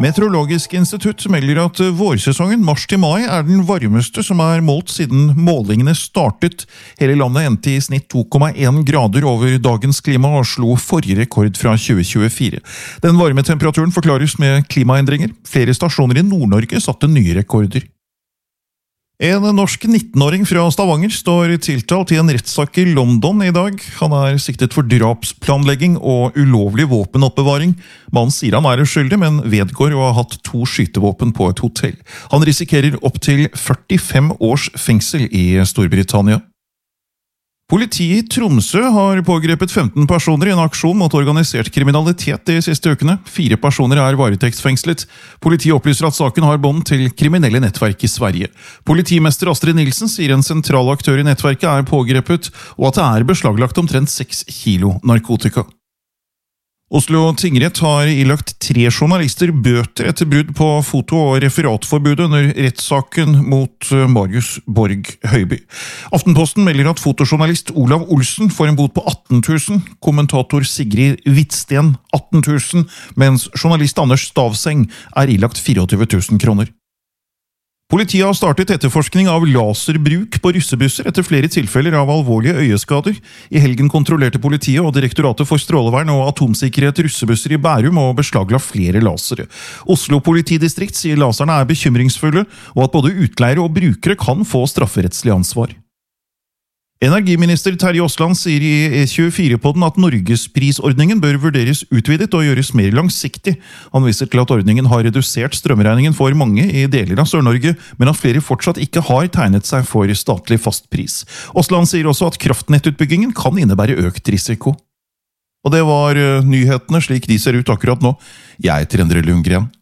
Meteorologisk institutt melder at vårsesongen mars til mai den varmeste som målt siden målingene startet. Hele landet endte i snitt 2,1 grader over dagens klima og slo forrige rekord fra 2024. Den varme temperaturen forklares med klimaendringer. Flere stasjoner i Nord-Norge satte nye rekorder. En norsk 19-åring fra Stavanger står tiltalt i en rettssak i London i dag. Han siktet for drapsplanlegging og ulovlig våpenoppbevaring. Mannen sier han uskyldig, men vedgår å ha hatt 2 skytevåpen på et hotell. Han risikerer opp til 45 års fengsel i Storbritannia. Politiet i Tromsø har pågrepet 15 personer i en aksjon mot organisert kriminalitet de siste ukene. 4 personer varetektsfengslet. Politiet opplyser at saken har bånd til kriminelle nettverk i Sverige. Politimester Astrid Nilsen sier en sentral aktør i nettverket pågrepet, og at det beslaglagt omtrent 6 kilo narkotika. Oslo tingrett har ilagt 3 journalister bøter etter brudd på foto- og referatforbudet under rettssaken mot Marius Borg Høiby. Aftenposten melder at fotojournalist Olav Olsen får en bot på 18 000, kommentator Sigrid Hvitsten 18 000, mens journalist Anders Stavseng ilagt 24 000 kroner. Politiet har startet etterforskning av laserbruk på russebusser etter flere tilfeller av alvorlige øyeskader. I helgen kontrollerte politiet og Direktoratet for strålevern og atomsikkerhet russebusser i Bærum og beslagla flere lasere. Oslo politidistrikt sier laserne bekymringsfulle, og at både utleiere og brukere kan få strafferettslig ansvar. Energiminister Terje Aasland sier i E24-podden at Norgesprisordningen bør vurderes utvidet og gjøres mer langsiktig. Han viser til at ordningen har redusert strømregningen for mange i deler av Sør-Norge, men at flere fortsatt ikke har tegnet seg for statlig fastpris. Aasland sier også at kraftnettutbyggingen kan innebære økt risiko. Og det var nyhetene slik de ser ut akkurat nå. Jeg heter Endre Lundgren.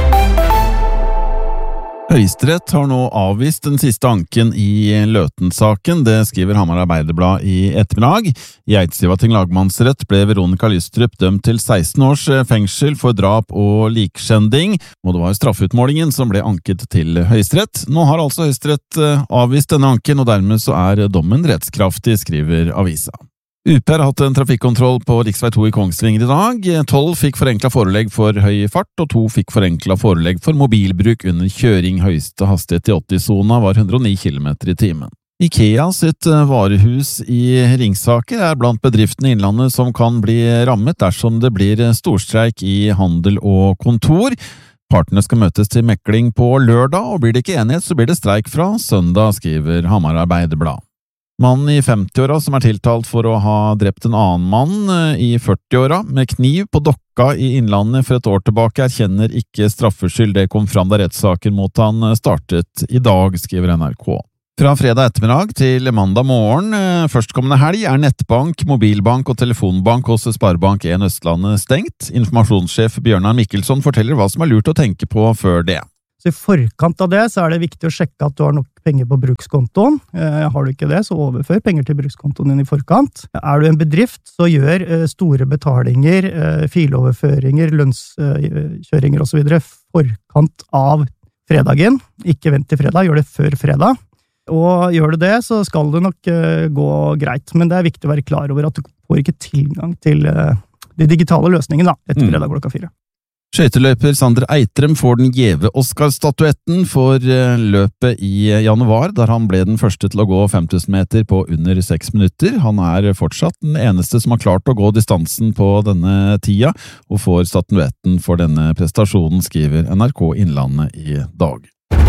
Høyesterett har nå avvist den siste anken i Løten-saken, det skriver Hamar Arbeiderblad i ettermiddag. I Eidsivating lagmannsrett ble Veronica Lystrup dømt til 16 års fengsel for drap og likskjending, og det var straffeutmålingen som ble anket til Høyesterett. Nå har altså Høyesterett avvist denne anken, og dermed så dommen rettskraftig, skriver avisa. UP har hatt en trafikkontroll på riksvei 2 i Kongsvinger i dag. 12 fikk forenklet forelegg for høy fart, og 2 fikk forenklet forelegg for mobilbruk under kjøring. Høyeste hastighet i 80-sona var 109 km i timen. IKEA sitt varehus i Ringsaker blant bedriftene i Innlandet som kan bli rammet dersom det blir storstreik i handel og kontor. Partene skal møtes til mekling på lørdag, og blir det ikke enighet så blir det streik fra søndag, skriver Hamar Arbeiderblad. Mannen i 50-åra som tiltalt for å ha drept en annen mann i 40-åra med kniv på Dokka i Innlandet for et år tilbake erkjenner ikke straffskyld. Det kom fram da rettssaken mot han startet i dag, skriver NRK. Fra fredag ettermiddag til mandag morgen førstkommende helg nettbank, mobilbank og telefonbank hos Sparebank 1 Østlandet stengt. Informasjonssjef Bjørnar Mikkelsson forteller hva som lurt å tenke på før det. Så i forkant av det så det viktig å sjekke at du har nok penger på brukskontoen. Har du ikke det, så overfør penger til brukskontoen din i forkant. Du en bedrift, så gjør store betalinger, filoverføringer, lønnskjøringer og så videre forkant av fredagen. Ikke vent til fredag, gjør det før fredag. Og gjør du det, så skal det nok gå greit. Men det viktig å være klar over at du får ikke tilgang til de digitale løsningene etter fredag klokka 4. Skøyteløper Sander Eitrem får den gjeve Oscar-statuetten for løpet i januar, der han ble den første til å gå 5000 meter på under 6 minutter. Han fortsatt den eneste som har klart å gå distansen på denne tida, og får statuetten for denne prestasjonen, skriver NRK Innlandet i dag.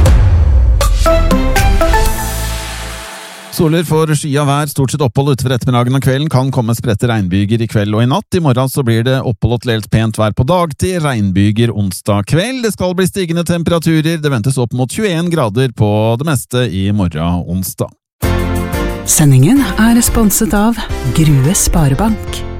Soler for skya vær, stort sett opphold utover ettermiddagen og kvelden, kan komme spredte regnbyger i kveld og i natt. I morgen så blir det opphold og til helt pent vær på dagtid, regnbyger onsdag kveld. Det skal bli stigende temperaturer, det ventes opp mot 21 grader på det meste i morgen onsdag. Sendingen sponset av Grue Sparebank.